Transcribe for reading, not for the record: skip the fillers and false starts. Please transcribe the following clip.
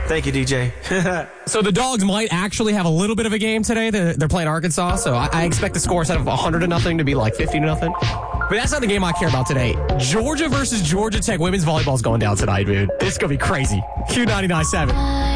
Thank you, DJ. So the Dogs might actually have a little bit of a game today. They're playing Arkansas, so I expect the score instead of 100-0 to be like 50-0. But that's not the game I care about today. Georgia versus Georgia Tech women's volleyball is going down tonight, dude. This is going to be crazy. Q99.7.